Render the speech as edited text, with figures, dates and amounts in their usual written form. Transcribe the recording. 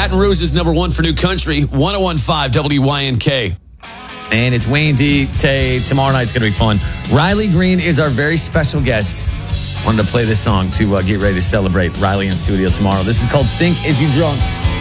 Baton Rouge is number one for new country, 1015 WYNK. And it's Wayne D. Tay. Tomorrow night's going to be fun. Riley Green is our very special guest. Wanted to play this song to get ready to celebrate Riley in studio tomorrow. This is called Think Is You Drunk?